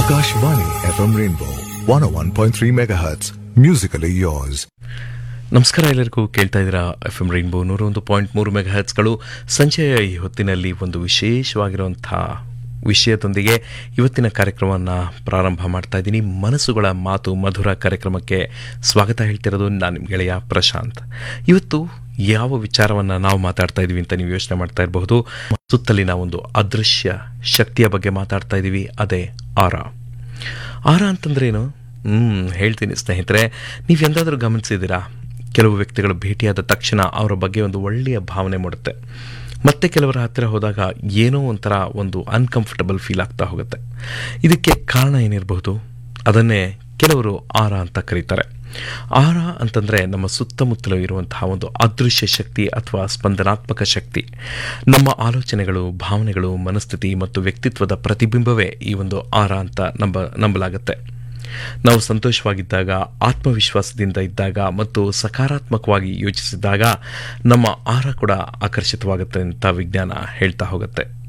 Akashvani FM Rainbow 101.3 MHz. Musically yours. ನಮಸ್ಕಾರ, ಎಲ್ಲರಿಗೂ ಕೇಳ್ತಾ ಇದ್ದೀರಾ ಎಫ್ ಎಂ ರೈನ್ಬೋ 101.3 ಮೆಗಾಹೆರ್ಟ್ಸ್ಗಳು. ಸಂಜೆಯ ಈ ಹೊತ್ತಿನಲ್ಲಿ ಒಂದು ವಿಶೇಷವಾಗಿರುವಂಥ ವಿಷಯದೊಂದಿಗೆ ಇವತ್ತಿನ ಕಾರ್ಯಕ್ರಮವನ್ನು ಪ್ರಾರಂಭ ಮಾಡ್ತಾ ಇದ್ದೀನಿ. ಮನಸ್ಸುಗಳ ಮಾತು ಮಧುರ ಕಾರ್ಯಕ್ರಮಕ್ಕೆ ಸ್ವಾಗತ ಹೇಳ್ತಿರೋದು ನಾನು ನಿಮ್ಮ ಗೆಳೆಯ ಪ್ರಶಾಂತ್. ಇವತ್ತು ಯಾವ ವಿಚಾರವನ್ನು ನಾವು ಮಾತಾಡ್ತಾ ಇದ್ದೀವಿ ಅಂತ ನೀವು ಯೋಚನೆ ಮಾಡ್ತಾ ಇರಬಹುದು. ಸುತ್ತಲಿನ ಒಂದು ಅದೃಶ್ಯ ಶಕ್ತಿಯ ಬಗ್ಗೆ ಮಾತಾಡ್ತಾ ಇದ್ದೀವಿ. ಅದೇ ಆರ. ಆರ ಅಂತಂದ್ರೇನು? ಹೇಳ್ತೀನಿ ಸ್ನೇಹಿತರೆ. ನೀವು ಎಂದಾದರೂ ಗಮನಿಸಿದ್ದೀರಾ? ಕೆಲವು ವ್ಯಕ್ತಿಗಳು ಭೇಟಿಯಾದ ತಕ್ಷಣ ಅವರ ಬಗ್ಗೆ ಒಂದು ಒಳ್ಳೆಯ ಭಾವನೆ ಮೂಡುತ್ತೆ. ಮತ್ತೆ ಕೆಲವರ ಹತ್ತಿರ ಹೋದಾಗ ಏನೋ ಒಂಥರ ಒಂದು ಅನ್ಕಂಫರ್ಟಬಲ್ ಫೀಲ್ ಆಗ್ತಾ ಹೋಗುತ್ತೆ. ಇದಕ್ಕೆ ಕಾರಣ ಏನಿರಬಹುದು? ಅದನ್ನೇ ಕೆಲವರು ಆರ ಅಂತ ಕರೀತಾರೆ. ಆರ ಅಂತಂದರೆ ನಮ್ಮ ಸುತ್ತಮುತ್ತಲೂ ಇರುವಂತಹ ಒಂದು ಅದೃಶ್ಯ ಶಕ್ತಿ ಅಥವಾ ಸ್ಪಂದನಾತ್ಮಕ ಶಕ್ತಿ. ನಮ್ಮ ಆಲೋಚನೆಗಳು, ಭಾವನೆಗಳು, ಮನಸ್ಥಿತಿ ಮತ್ತು ವ್ಯಕ್ತಿತ್ವದ ಪ್ರತಿಬಿಂಬವೇ ಈ ಒಂದು ಆರ ಅಂತ ನಂಬಲಾಗುತ್ತೆ. ನಾವು ಸಂತೋಷವಾಗಿದ್ದಾಗ, ಆತ್ಮವಿಶ್ವಾಸದಿಂದ ಇದ್ದಾಗ ಮತ್ತು ಸಕಾರಾತ್ಮಕವಾಗಿ ಯೋಚಿಸಿದಾಗ ನಮ್ಮ ಆರ ಕೂಡ ಆಕರ್ಷಿತವಾಗುತ್ತೆ ಅಂತ ವಿಜ್ಞಾನ ಹೇಳ್ತಾ ಹೋಗುತ್ತೆ.